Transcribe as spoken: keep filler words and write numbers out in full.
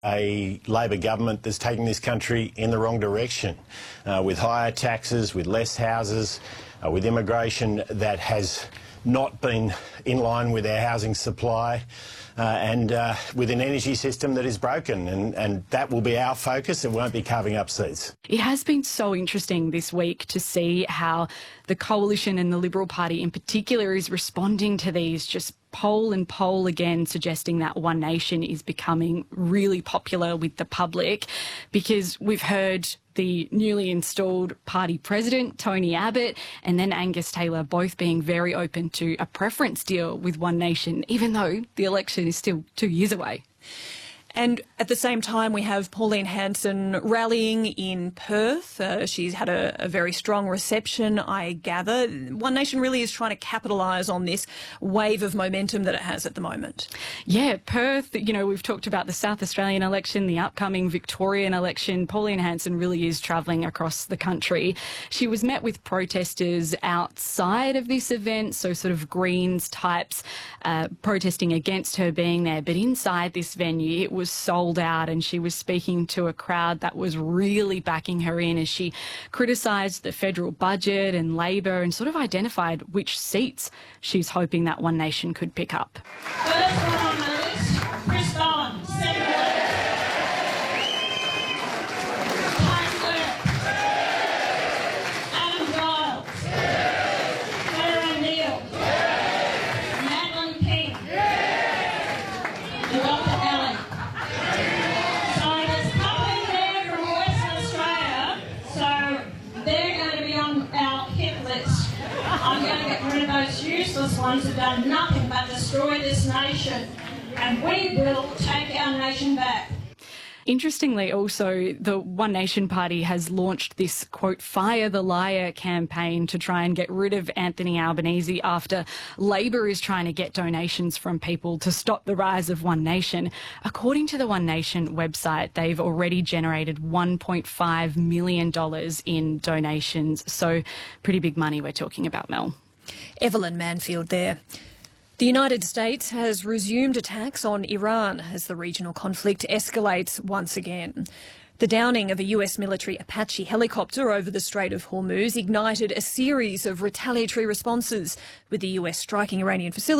a Labor government that's taking this country in the wrong direction, uh, with higher taxes, with less houses, uh, with immigration that has not been in line with our housing supply, uh, and uh, with an energy system that is broken, and, and that will be our focus. It won't be carving up seats. It has been so interesting this week to see how the Coalition and the Liberal Party in particular is responding to these just poll and poll again, suggesting that One Nation is becoming really popular with the public, because we've heard the newly installed party president, Tony Abbott, and then Angus Taylor both being very open to a preference deal with One Nation, even though the election is still two years away. And at the same time, we have Pauline Hanson rallying in Perth. Uh, she's had a, a very strong reception, I gather. One Nation really is trying to capitalise on this wave of momentum that it has at the moment. Yeah, Perth, you know, we've talked about the South Australian election, the upcoming Victorian election. Pauline Hanson really is travelling across the country. She was met with protesters outside of this event, so sort of Greens types uh, protesting against her being there. But inside this venue, it was was sold out, and she was speaking to a crowd that was really backing her in as she criticised the federal budget and Labor and sort of identified which seats she's hoping that One Nation could pick up. First one on the list, Chris Bowen, Senator. Tony Burke, Adam Giles, Claire O'Neill, Madeline King, Doctor Allen. I'm going to get rid of those useless ones who've done nothing but destroy this nation, and we will take our nation back. Interestingly, also, the One Nation Party has launched this, quote, Fire the Liar campaign to try and get rid of Anthony Albanese after Labor is trying to get donations from people to stop the rise of One Nation. According to the One Nation website, they've already generated one point five million dollars in donations. So pretty big money we're talking about, Mel. Evelyn Manfield there. The United States has resumed attacks on Iran as the regional conflict escalates once again. The downing of a U S military Apache helicopter over the Strait of Hormuz ignited a series of retaliatory responses, with the U S striking Iranian facilities